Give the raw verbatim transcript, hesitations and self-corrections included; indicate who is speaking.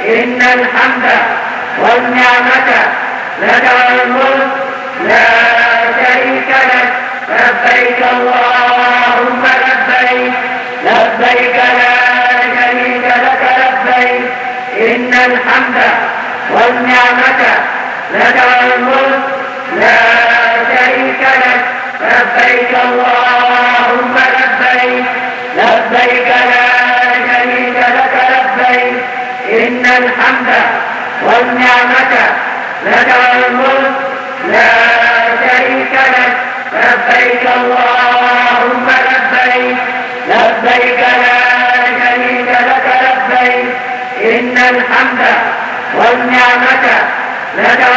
Speaker 1: إن الحمد والنعمة لك والملك لا شريك لك. لبيك اللهم لبيك لبيك لا شريك لك لبيك. إن الحمد والنعمة لك والملك لا شريك لك. لبيك اللهم لبيك لبيك لا شريك لك لبيك. إن الحمد والنعمة لك والملك لا شريك لك. لبيك اللهم لبيك لبيك لا شريك لك لبيك. إن الحمد والنعمة لك